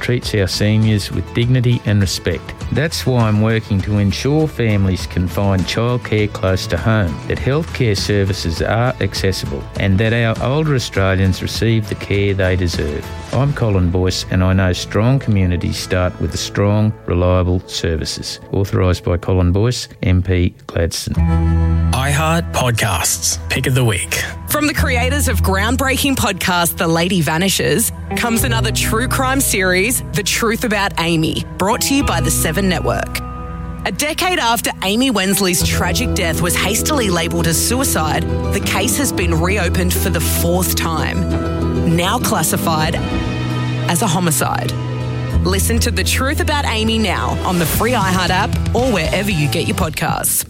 treats our seniors with dignity and respect. That's why I'm working to ensure families can find childcare close to home, that healthcare services are accessible, and that our older Australians receive the care they deserve. I'm Colin Boyce, and I know strong communities start with the strong, reliable services. Authorised by Colin Boyce, MP Gladstone. iHeart Podcasts, Pick of the Week. From the creators of groundbreaking podcast The Lady Vanishes comes another true crime series, The Truth About Amy, brought to you by the Seven Network. A decade after Amy Wensley's tragic death was hastily labelled as suicide, the case has been reopened for the fourth time, now classified as a homicide. Listen to The Truth About Amy now on the free iHeart app or wherever you get your podcasts.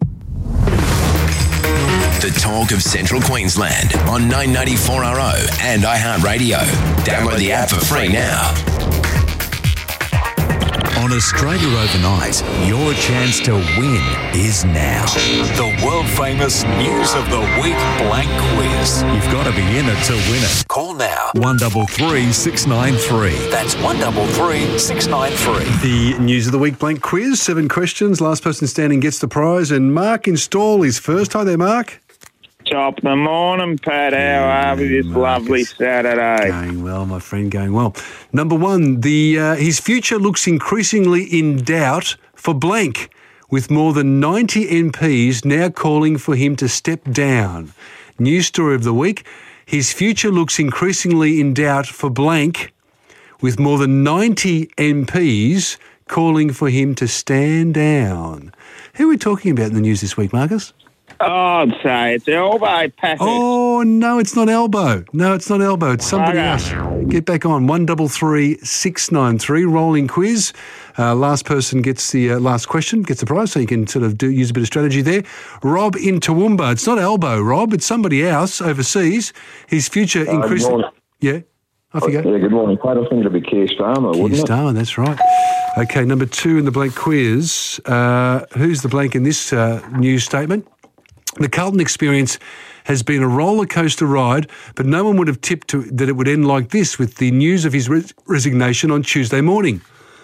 The talk of Central Queensland on 994RO and iHeartRadio. Download the app for free now. On Australia Overnight, your chance to win is now. The world-famous News of the Week blank quiz. You've got to be in it to win it. Call now. 133 693. That's 133 693. The News of the Week blank quiz. 7 questions. Last person standing gets the prize. And Mark in Stall is first. Hi there, Mark. Top of the morning, Pat. How are we this lovely Saturday? Going well, my friend, going well. Number 1, his future looks increasingly in doubt for blank, with more than 90 MPs now calling for him to step down. News story of the week, his future looks increasingly in doubt for blank, with more than 90 MPs calling for him to stand down. Who are we talking about in the news this week, Marcus? Oh, I'd say it's Elbow, Pat. Oh, no, it's not Elbow. No, it's not Elbow. It's somebody else. Get back on. 133 693. Rolling quiz. Last person gets the last question, gets the prize, so you can sort of use a bit of strategy there. Rob in Toowoomba. It's not Elbow, Rob. It's somebody else overseas. His future increases. Yeah, off you go. Yeah, good morning, Pat. I think it'll be Keir Starmer, wouldn't it? Keir Starmer, that's right. Okay, number 2 in the blank quiz. Who's the blank in this news statement? The Carlton experience has been a roller coaster ride, but no one would have tipped that it would end like this with the news of his resignation on Tuesday morning.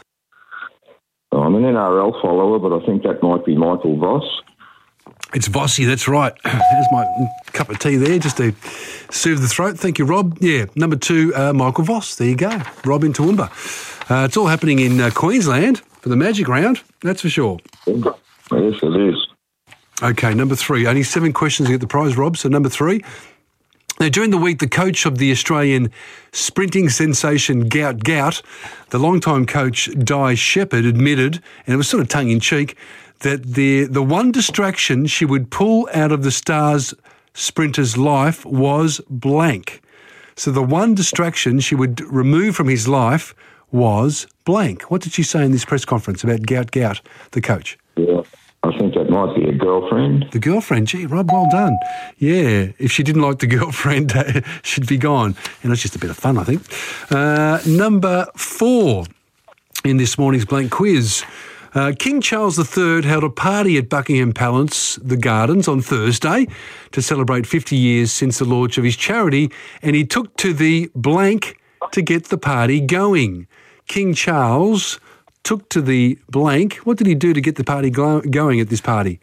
I'm an NRL follower, but I think that might be Michael Voss. It's Vossi, that's right. There's my cup of tea there just to soothe the throat. Thank you, Rob. Yeah, number 2, Michael Voss. There you go. Rob in Toowoomba. It's all happening in Queensland for the Magic Round, that's for sure. Yes, it is. Okay, number 3. Only 7 questions to get the prize, Rob. So number 3. Now, during the week, the coach of the Australian sprinting sensation Gout, the longtime coach Di Shepherd, admitted, and it was sort of tongue-in-cheek, that the one distraction she would pull out of the Stars sprinter's life was blank. So the one distraction she would remove from his life was blank. What did she say in this press conference about Gout, the coach? Yeah. I think that might be a girlfriend. The girlfriend? Gee, Rob, well done. Yeah, if she didn't like the girlfriend, she'd be gone. And it's just a bit of fun, I think. Number 4 in this morning's blank quiz. King Charles III held a party at Buckingham Palace, the Gardens, on Thursday to celebrate 50 years since the launch of his charity, and he took to the blank to get the party going. King Charles took to the blank. What did he do to get the party going at this party?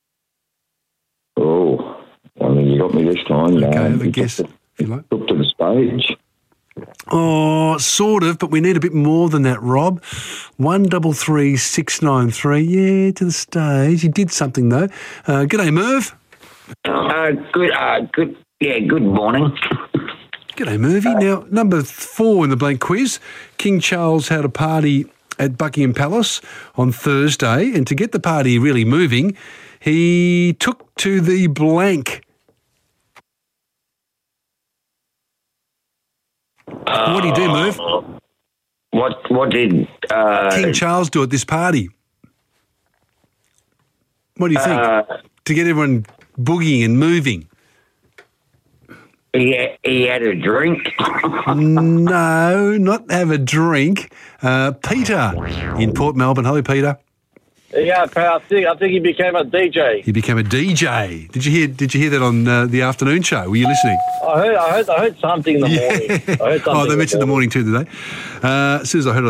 Oh, I mean, you got me this time. Okay, have a guess, if you like. Took to the stage. Oh, sort of, but we need a bit more than that, Rob. 133 693. Yeah, to the stage. He did something, though. G'day, Merv. Good morning. G'day, Mervy. Now, number 4 in the blank quiz. King Charles had a party at Buckingham Palace on Thursday, and to get the party really moving, he took to the blank. What did he do, Merv? What did King Charles do at this party? What do you think? To get everyone boogieing and moving. He had a drink. No, not have a drink. Peter in Port Melbourne. Hello, Peter. Yeah, I think he became a DJ. He became a DJ. Did you hear that on the afternoon show? Were you listening? I heard something in the morning. I heard something they mentioned the morning too, did they? As soon as I heard it,